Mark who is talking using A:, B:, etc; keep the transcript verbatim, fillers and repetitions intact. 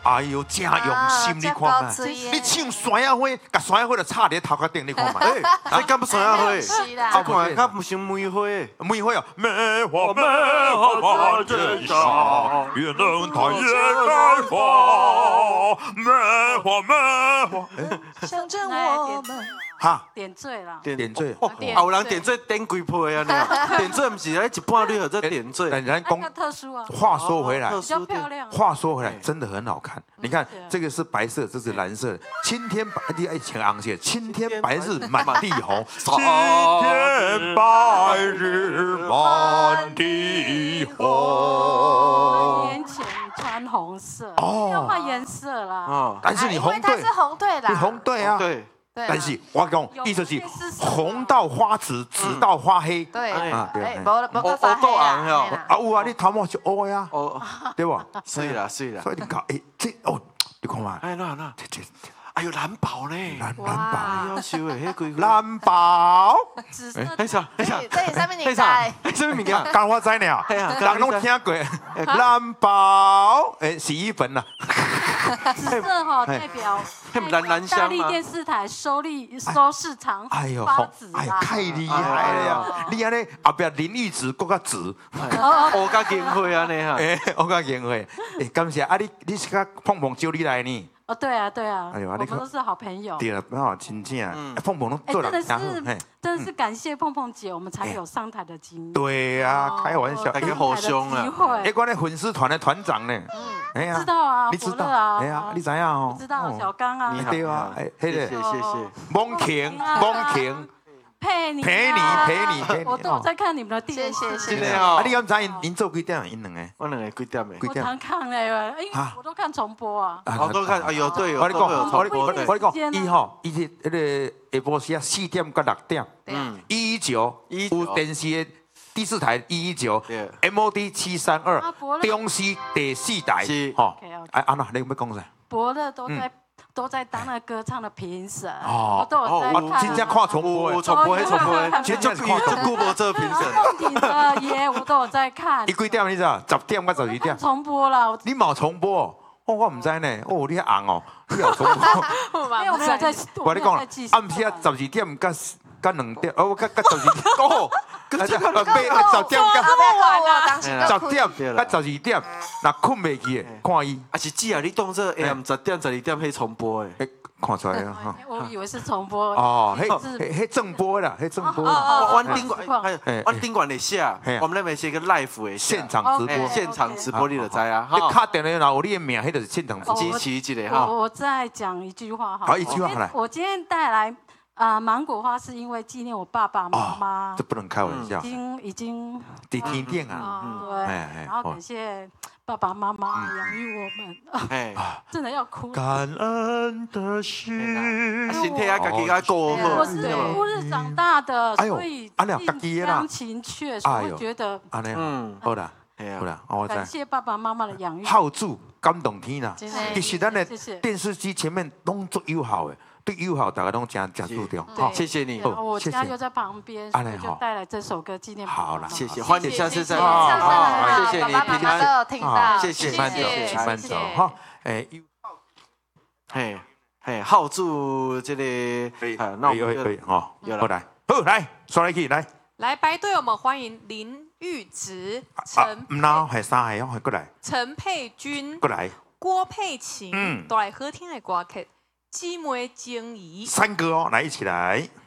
A: 哎呦，真用心，你看嘛，你唱山野花，甲山野花就插伫头壳顶，你看嘛，
B: 哎，敢不山野花？
C: 是啦，
B: 这看敢不像梅花？
A: 梅花哦，梅花梅花花正香，愿能它也开花。梅花梅花，
C: 象征我们。
A: 哈，
D: 点缀啦，
A: 点缀，
B: 哦，有人点缀点几倍啊？你点缀不是在一半绿，这点缀。
A: 人家讲
D: 特殊啊。
A: 话说回来，
D: 比较漂亮。
A: 话说回来，真的很好看。你看这个是白色，这是蓝色，青天白地爱情昂些，青天白日满地红，青天白日满地红。
D: 年前穿红色，
A: 哦，
D: 要换颜色啦。
A: 哦，但是你红队，
C: 他是红队啦，
A: 你红队啊，
B: 对。
A: 但是我讲，意思是红到花紫，紫到花黑。
C: 对
A: 啊，
C: 对，无无个发
B: 黑
C: 啊。
A: 啊有啊，你头毛就黑呀，
B: 哦，
A: 对吧？
B: 是啦是啦。
A: 所以你搞，哎，这哦，你看嘛，
B: 哎那那，这这，哎呦蓝宝呢？
A: 蓝蓝宝，
B: 要修诶，迄几
A: 蓝宝。
D: 紫色。
B: 哎啥？哎啥？
C: 这上面你
B: 在？
C: 在？
B: 什么物件？
A: 刚我知呢，人拢听过。蓝宝，诶，洗衣粉啦。
D: 紫色哈代表
B: 蓝蓝香
D: 大力电视台收利收视长发紫
A: 哎呀，太厉害了呀！你安尼后壁林玉子更较紫，
B: 我甲金花安尼哈，
A: 诶，我甲金花，诶，感谢啊！你你是甲碰碰招你来呢？
D: 哦，对啊，对啊，
A: 哎呦，
D: 我们都是好朋友。
A: 对了，哦，真正，碰碰都做
D: 了，真的
A: 是，
D: 真的是感谢碰碰姐，我们才有上台的经验。
A: 对啊，开玩笑，
B: 还可以互相啊！
A: 哎，我那粉丝团的团长呢？哎呀，
D: 知道啊，
A: 你知道啊？哎呀，你知影哦？
D: 知道小刚啊，
B: 你
A: 对啊，哎，
B: 谢谢谢谢，
A: 蒙婷蒙婷。
D: 陪你
A: 陪你陪你陪你，
D: 我都有在看你们的电视，
C: 谢谢谢谢。
A: 啊，你敢知因因做几点？因两个，
B: 我两个几点的？
D: 我常看嘞，因为我都看重播啊。
B: 我都看，哎呦对，
A: 我跟你讲，我跟
D: 我
A: 你讲，伊吼，伊是迄个下晡时啊四點到六點，嗯，一一九，有電視的第四台一一九 ，M O D 七三二，中視第四台，吼，哎，安娜，你要講啥？
D: 伯樂都在。都在当那歌唱的评审，
A: 哦，
D: 我都有在看。
A: 真正看重播，
B: 我重播，重播，真正看重播，无做评审。
D: 梦婷的耶，我都有在看。
A: 伊几点你知道？十点到十二点。
D: 重播了。
A: 你冇重播？哦，我唔知呢。哦，你红哦，你有重播？
D: 没有没有在。
A: 我你讲啦，暗时啊十二點甲甲兩點，哦，甲甲十二點，哦。十點甲十點甲十二點，若困袂去看伊。
B: 啊是只啊，你當做下午十點、十二點去重播誒，
A: 看出來啊哈。
D: 我以為是重播。
A: 哦，迄迄正播啦，迄正播。
B: 我頂管，我頂管的寫，我們那邊寫個 live 的
A: 現場直播，
B: 現場直播你就知啊。
A: 你卡電咧，然後你的名，迄就是現場直播。
B: 支持一下哈。
D: 我再講一句話哈。
A: 好，一句話來。
D: 我今天帶來。啊，芒果花是因為紀念我爸爸媽媽，
A: 這不能開玩笑。
D: 已經已經
A: 在天頂啊，
D: 對，然後感謝爸爸媽媽養育我們，哎，真的要哭。
A: 感恩的心，
B: 身體啊，自己啊過好。
D: 我是烏日長大的，所以非常情切，所以我覺得，
A: 嗯，好啦，好啦，我
D: 感謝爸爸媽媽的養育。
A: 孝子感動天啦，其實咱的電視機前面攏足友好的。对友好，大家都真真注重。
B: 好，謝謝你。
D: 我家又在旁邊，所以就帶來這首歌紀念。
A: 好了，
B: 謝謝，歡迎下次再來。
C: 謝
B: 謝你，
C: 平安都有聽到，
B: 謝謝，
A: 慢走，慢走。哈，誒，
B: 嘿，嘿，孝子這裡，
A: 哎，那我們可以，好，好來，好來，刷來去來。
E: 來白隊，我們歡迎林玉植、陳，
A: 唔孬，係三個哦，過來。
E: 陳佩君，
A: 過來。
E: 郭佩琴，都來好聽的歌曲。姊妹情誼，
A: 三個哦，來一起來。